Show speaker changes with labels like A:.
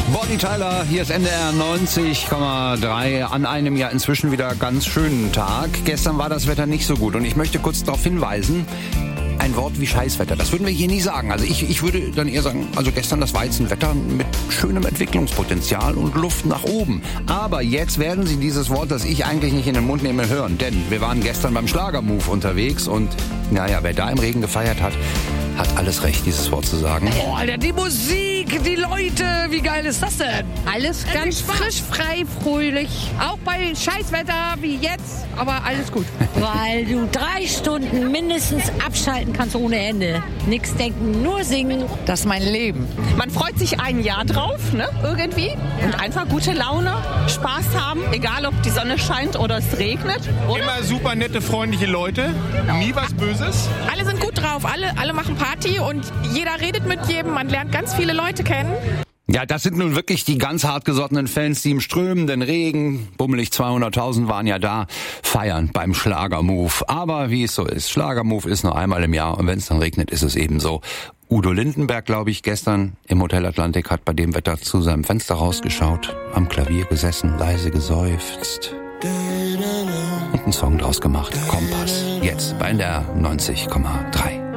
A: Bonnie Tyler, hier ist NDR 90,3 an einem ja inzwischen wieder ganz schönen Tag. Gestern war das Wetter nicht so gut und ich möchte kurz darauf hinweisen, ein Wort wie Scheißwetter, das würden wir hier nie sagen. Also ich würde dann eher sagen, also gestern das Weizenwetter mit schönem Entwicklungspotenzial und Luft nach oben. Aber jetzt werden Sie dieses Wort, das ich eigentlich nicht in den Mund nehme, hören. Denn wir waren gestern beim Schlagermove unterwegs und naja, wer da im Regen gefeiert hat, hat alles recht, dieses Wort zu sagen.
B: Oh, Alter, die Musik, die Leute, wie geil ist das denn?
C: Alles ganz frisch, frei, fröhlich. Auch bei Scheißwetter wie jetzt, aber alles gut.
D: Weil du 3 Stunden mindestens abschalten kannst ohne Ende. Nix denken, nur singen.
E: Das ist mein Leben.
F: Man freut sich ein Jahr drauf, ne, irgendwie. Und einfach gute Laune, Spaß haben, egal ob die Sonne scheint oder es regnet. Oder?
G: Immer super nette, freundliche Leute, nie was Böses.
H: Alle sind gut drauf, alle machen Party und jeder redet mit jedem, man lernt ganz viele Leute kennen.
A: Ja, das sind nun wirklich die ganz hartgesottenen Fans, die im strömenden Regen, bummelig 200.000 waren ja da, feiern beim Schlagermove. Aber wie es so ist, Schlagermove ist nur einmal im Jahr und wenn es dann regnet, ist es eben so. Udo Lindenberg, glaube ich, gestern im Hotel Atlantik hat bei dem Wetter zu seinem Fenster rausgeschaut, am Klavier gesessen, leise geseufzt und einen Song draus gemacht. Kompass, jetzt bei NDR 90,3.